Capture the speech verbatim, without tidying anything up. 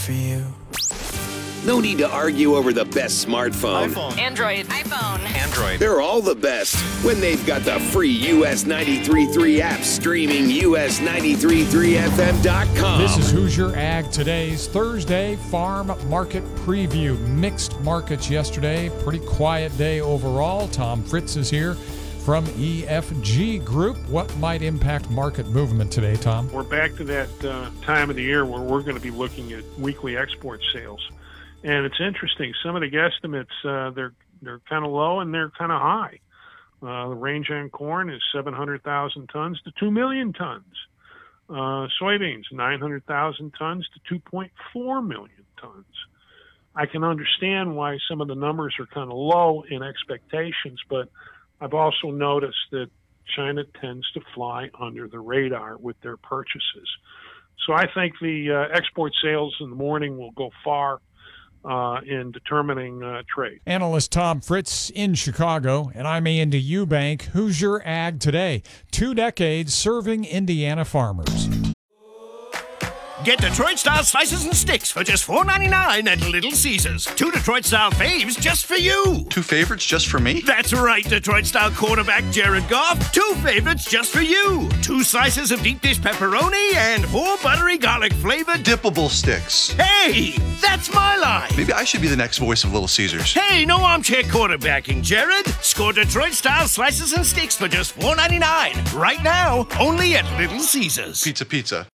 For you. No need to argue over the best smartphone. iPhone. Android. iPhone. Android. They're all the best when they've got the free U S ninety-three point three app streaming U S ninety-three point three F M dot com. This is Hoosier Ag Today's Thursday Farm Market Preview. Mixed markets yesterday. Pretty quiet day overall. Tom Fritz is here from E F G Group. What might impact market movement today, Tom? We're back to that uh, time of the year where we're going to be looking at weekly export sales. And it's interesting. Some of the guesstimates, uh, they're they're kind of low and they're kind of high. Uh, the range on corn is seven hundred thousand tons to two million tons. Uh, soybeans, nine hundred thousand tons to two point four million tons. I can understand why some of the numbers are kind of low in expectations, but I've also noticed that China tends to fly under the radar with their purchases. So I think the uh, export sales in the morning will go far Uh, in determining uh, trade. Analyst Tom Fritz in Chicago, and I'm Andy Eubank. Hoosier Ag Today. Two decades serving Indiana farmers. Get Detroit-style slices and sticks for just four ninety-nine at Little Caesars. Two Detroit-style faves just for you. Two favorites just for me? That's right, Detroit-style quarterback Jared Goff. Two favorites just for you. Two slices of deep dish pepperoni and four buttery garlic-flavored Dippable sticks. Hey, that's my line. Maybe I should be the next voice of Little Caesars. Hey, no armchair quarterbacking, Jared. Score Detroit-style slices and sticks for just four ninety-nine. Right now, only at Little Caesars. Pizza, pizza.